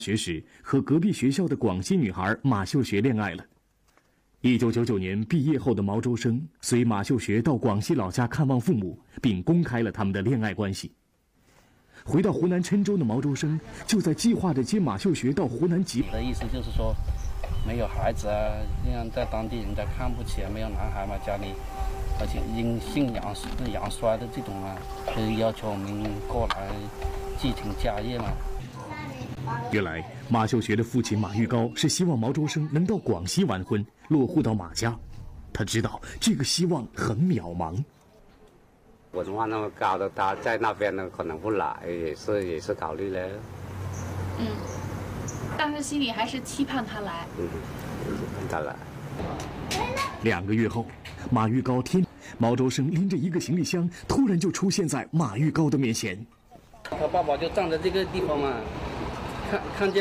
学时和隔壁学校的广西女孩马秀学恋爱了。1999年毕业后的毛周生随马秀学到广西老家看望父母，并公开了他们的恋爱关系。回到湖南郴州的毛周生就在计划着接马秀学到湖南吉。 的意思就是说，没有孩子啊，这样在当地人家看不起啊，没有男孩嘛，家里，而且因性阳衰的这种啊，就是要求我们过来继承家业嘛。 原来马秀学的父亲马玉高是希望毛周生能到广西完婚，落户到马家。他知道这个希望很渺茫。 文化那么高的，他在那边呢可能不来，也是考虑了。 但是心里还是期盼他来。 他来。 2个月后，马玉高毛周生拎着一个行李箱，突然就出现在马玉高的面前。 他爸爸就站在这个地方嘛，看见。